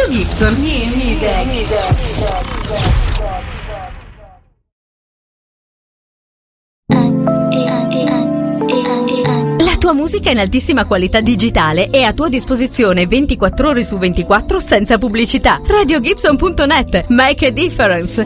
Radio Gibson. New music. La tua musica in altissima qualità digitale è a tua disposizione 24 ore su 24 senza pubblicità. RadioGibson.net. Make a difference.